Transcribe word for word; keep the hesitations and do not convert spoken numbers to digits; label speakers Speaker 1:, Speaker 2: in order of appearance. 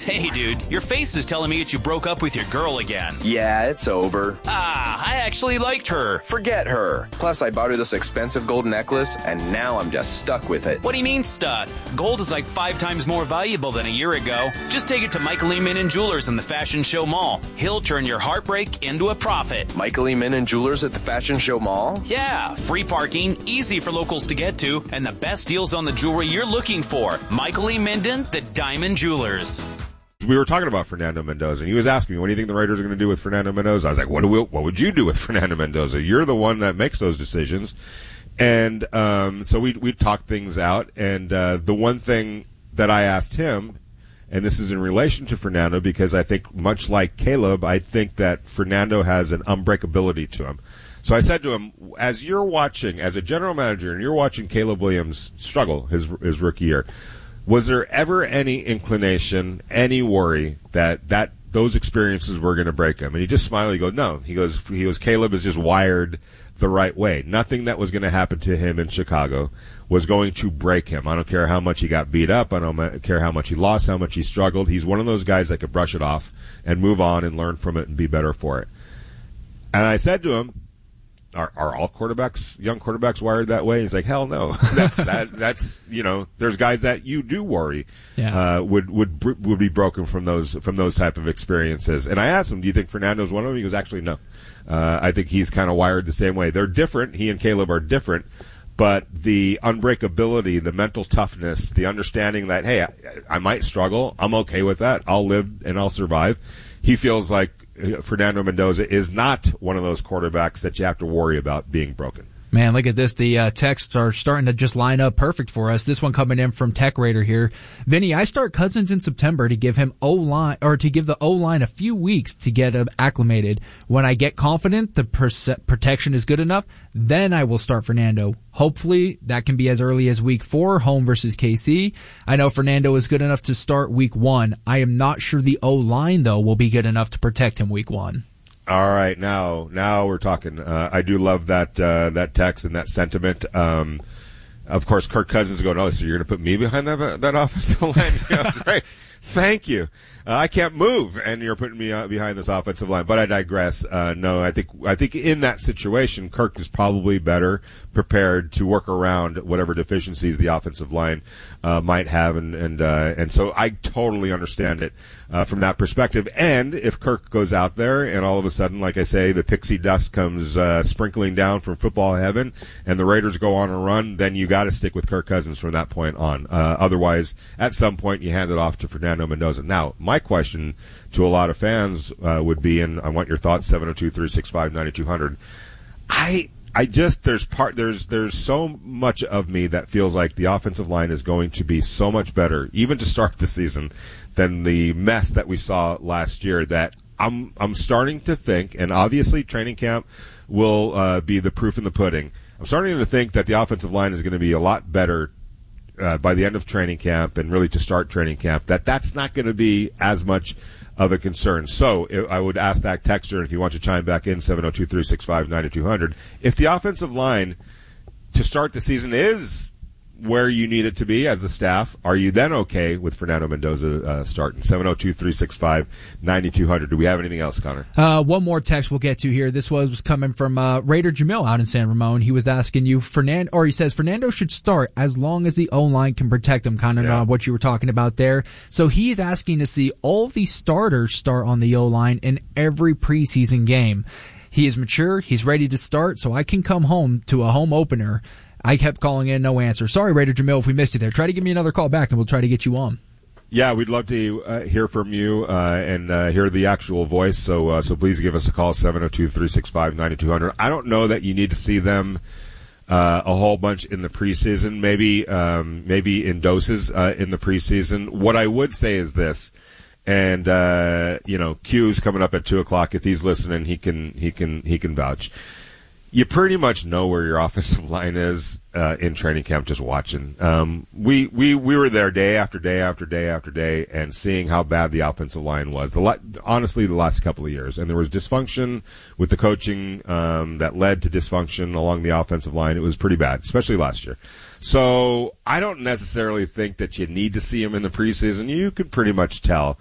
Speaker 1: Hey, dude, your face is telling me that you broke up with your girl again.
Speaker 2: Yeah, it's over.
Speaker 1: Ah, I actually liked her.
Speaker 2: Forget her. Plus, I bought her this expensive gold necklace, and now I'm just stuck with it.
Speaker 1: What do you mean stuck? Gold is like five times more valuable than a year ago. Just take it to Michael E. Minnan Jewelers in the Fashion Show Mall. He'll turn your heartbreak into a profit.
Speaker 2: Michael E. Minnan Jewelers at the Fashion Show Mall?
Speaker 1: Yeah, free parking, easy for locals to get to, and the best deals on the jewelry you're looking for. Michael E. Minnan, the Diamond Jewelers.
Speaker 3: We were talking about Fernando Mendoza, and he was asking me, what do you think the Raiders are going to do with Fernando Mendoza? I was like, what do we, what would you do with Fernando Mendoza? You're the one that makes those decisions. And um, so we we talked things out, and uh, the one thing that I asked him, and this is in relation to Fernando, because I think much like Caleb, I think that Fernando has an unbreakability to him. So I said to him, as you're watching, as a general manager, and you're watching Caleb Williams struggle his his rookie year, was there ever any inclination, any worry that, that those experiences were going to break him? And he just smiled. He goes, no. He goes, he goes, Caleb is just wired the right way. Nothing that was going to happen to him in Chicago was going to break him. I don't care how much he got beat up. I don't care how much he lost, how much he struggled. He's one of those guys that could brush it off and move on and learn from it and be better for it. And I said to him, Are, are all quarterbacks, young quarterbacks, wired that way? He's like, hell no. That's that. That's you know. There's guys that you do worry
Speaker 4: yeah.
Speaker 3: uh, would would would be broken from those from those type of experiences. And I asked him, do you think Fernando's one of them? He goes, actually, no. Uh, I think he's kind of wired the same way. They're different. He and Caleb are different, but the unbreakability, the mental toughness, the understanding that hey, I, I might struggle. I'm okay with that. I'll live and I'll survive. He feels like Fernando Mendoza is not one of those quarterbacks that you have to worry about being broken.
Speaker 4: Man, look at this. The uh, texts are starting to just line up perfect for us. This one coming in from Tech Raider here. Vinny, I start Cousins in September to give him O-line, or to give the O-line a few weeks to get him acclimated. When I get confident the perce- protection is good enough, then I will start Fernando. Hopefully that can be as early as week four, home versus K C. I know Fernando is good enough to start week one. I am not sure the O-line, though, will be good enough to protect him week one.
Speaker 3: All right, now now we're talking. Uh, I do love that uh, that text and that sentiment. Um, of course, Kirk Cousins is going, oh, so you're going to put me behind that that offensive line? Yeah, great. Thank you. Uh, I can't move, and you're putting me uh, behind this offensive line. But I digress. Uh, no, I think I think in that situation, Kirk is probably better prepared to work around whatever deficiencies the offensive line uh, might have, and and uh, and so I totally understand it uh, from that perspective. And if Kirk goes out there, and all of a sudden, like I say, the pixie dust comes uh, sprinkling down from football heaven, and the Raiders go on a run, then you got to stick with Kirk Cousins from that point on. Uh, otherwise, at some point, you hand it off to Fernando Mendoza. Now, my question to a lot of fans uh, would be, and I want your thoughts, seven oh two, three six five, nine two hundred. I I just there's part there's there's so much of me that feels like the offensive line is going to be so much better, even to start the season, than the mess that we saw last year. That I'm I'm starting to think, and obviously training camp will uh, be the proof in the pudding. I'm starting to think that the offensive line is going to be a lot better uh, by the end of training camp, and really to start training camp. That that's not going to be as much of a concern. So I would ask that texter, and if you want to chime back in, seven oh two, three six five, nine two hundred, if the offensive line to start the season is where you need it to be as a staff, are you then okay with Fernando Mendoza uh, starting? seven oh two, three six five, nine two hundred. Do we have anything else, Connor?
Speaker 4: Uh, one more text we'll get to here. This was, was coming from uh, Raider Jamil out in San Ramon. He was asking you, Fernando, or he says, Fernando should start as long as the O-line can protect him, kind of yeah. uh, what you were talking about there. So he's asking to see all the starters start on the O-line in every preseason game. He is mature. He's ready to start, so I can come home to a home opener. I kept calling in, no answer. Sorry, Raider Jamil, if we missed you there. Try to give me another call back, and we'll try to get you on.
Speaker 3: Yeah, we'd love to uh, hear from you uh, and uh, hear the actual voice. So, uh, so please give us a call, seven oh two, three six five, nine two hundred. I don't know that you need to see them uh, a whole bunch in the preseason. Maybe, um, maybe in doses uh, in the preseason. What I would say is this, and uh, you know, Q's coming up at two o'clock. If he's listening, he can he can he can vouch. You pretty much know where your offensive line is uh, in training camp just watching. Um, we, we, we were there day after day after day after day and seeing how bad the offensive line was. The la- honestly, the last couple of years. And there was dysfunction with the coaching um, that led to dysfunction along the offensive line. It was pretty bad, especially last year. So I don't necessarily think that you need to see him in the preseason. You could pretty much tell.